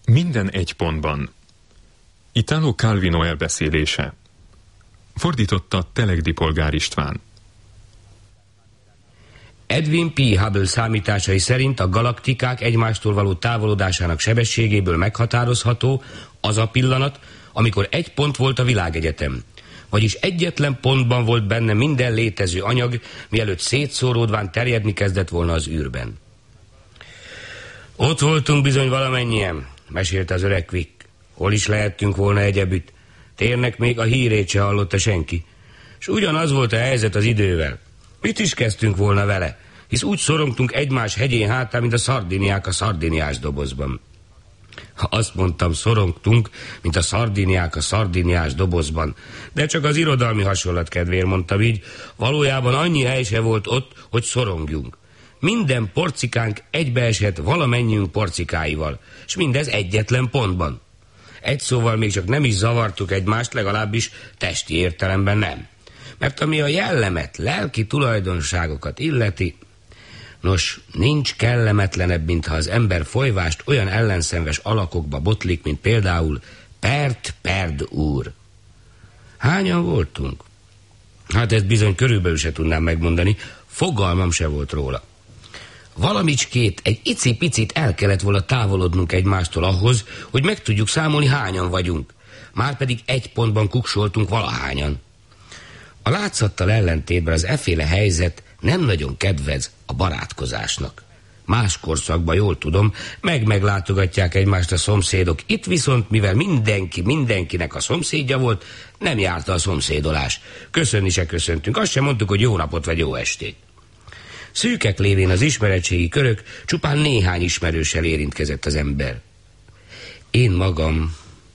Minden egy pontban. Italo Calvino elbeszélése. Fordította Telegdi Polgár István. Edwin P. Hubble számításai szerint a galaktikák egymástól való távolodásának sebességéből meghatározható az a pillanat, amikor egy pont volt a világegyetem. Vagyis egyetlen pontban volt benne minden létező anyag, mielőtt szétszóródván terjedni kezdett volna az űrben. Ott voltunk bizony valamennyien, mesélte az öreg Quick. Hol is lehettünk volna egyebütt? Térnek még a hírét se hallotta senki. És ugyanaz volt a helyzet az idővel. Mit is kezdtünk volna vele? Hisz úgy szorongtunk egymás hegyén hátán, mint a szardiniák a szardiniás dobozban. Azt mondtam, szorongtunk, mint a szardiniák a szardiniás dobozban. De csak az irodalmi hasonlat kedvéért mondtam így. Valójában annyi hely se volt ott, hogy szorongjunk. Minden porcikánk egybeesett valamennyiünk porcikáival, és mindez egyetlen pontban. Egy szóval még csak nem is zavartuk egymást, legalábbis testi értelemben nem. Mert ami a jellemet, lelki tulajdonságokat illeti, nos, nincs kellemetlenebb, mintha az ember folyvást olyan ellenszenves alakokba botlik, mint például Perd úr. Hányan voltunk? Hát ezt bizony körülbelül se tudnám megmondani, fogalmam se volt róla. Valamicskét, egy icipicit el kellett volna távolodnunk egymástól ahhoz, hogy meg tudjuk számolni, hányan vagyunk. Márpedig egy pontban kuksoltunk valahányan. A látszattal ellentétben az efféle helyzet nem nagyon kedvez a barátkozásnak. Más korszakban, jól tudom, meglátogatják egymást a szomszédok. Itt viszont, mivel mindenkinek a szomszédja volt, nem járta a szomszédolás. Köszönni se köszöntünk, azt sem mondtuk, hogy jó napot vagy jó estét. Szűkek lévén az ismeretségi körök, csupán néhány ismerőssel érintkezett az ember. Én magam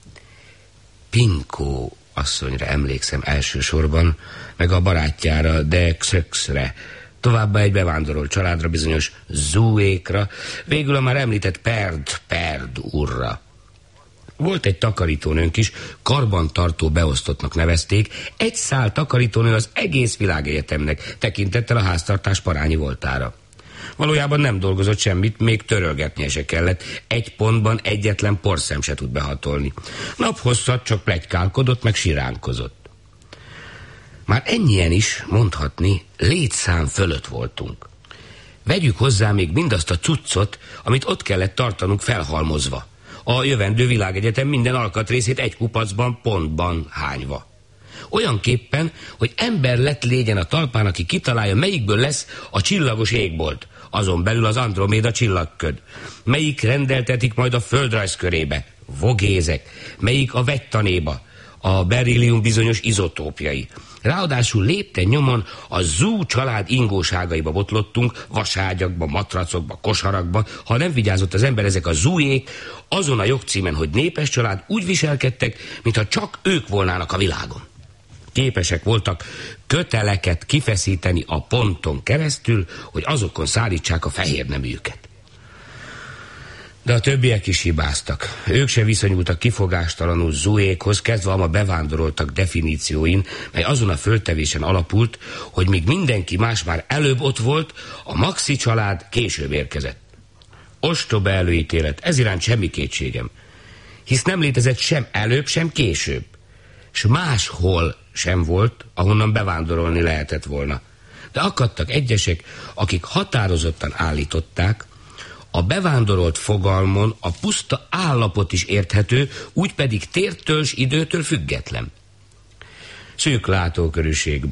Pinkó asszonyra emlékszem elsősorban, meg a barátjára, de Xöxre, továbbá egy bevándorolt családra, bizonyos Zúékra, végül a már említett Perd úrra. Volt egy takarítónőnk is, karbantartó beosztottnak nevezték, egy szál takarítónő az egész világegyetemnek, tekintettel a háztartás parányi voltára. Valójában nem dolgozott semmit, még törölgetnie se kellett, egy pontban egyetlen porszem se tud behatolni. Naphosszat csak pletykálkodott, meg siránkozott. Már ennyien is, mondhatni, létszám fölött voltunk. Vegyük hozzá még mindazt a cuccot, amit ott kellett tartanunk felhalmozva. A jövendő világegyetem minden alkatrészét egy kupacban, pontban hányva. Olyanképpen, hogy ember lett légyen a talpán, aki kitalálja, melyikből lesz a csillagos égbolt, azon belül az Androméda csillagköd, melyik rendeltetik majd a földrajz körébe, vogézek, melyik a vegytanéba, a berillium bizonyos izotópjai. Ráadásul lépten nyomon a Zú család ingóságaiba botlottunk, vaságyakba, matracokba, kosarakba. Ha nem vigyázott az ember, ezek a Zújék azon a jogcímen, hogy népes család, úgy viselkedtek, mintha csak ők volnának a világon. Képesek voltak köteleket kifeszíteni a ponton keresztül, hogy azokon szállítsák a fehérneműket. De a többiek is hibáztak. Ők se viszonyultak kifogástalanul Zúékhoz, kezdve a bevándoroltak definícióin, mely azon a föltevésen alapult, hogy míg mindenki más már előbb ott volt, a Maxi család később érkezett. Ostoba előítélet, ez iránt semmi kétségem. Hisz nem létezett sem előbb, sem később. S máshol sem volt, ahonnan bevándorolni lehetett volna. De akadtak egyesek, akik határozottan állították, a bevándorolt fogalmon a puszta állapot is érthető, úgy pedig tértől s időtől független. Szűk látókörűség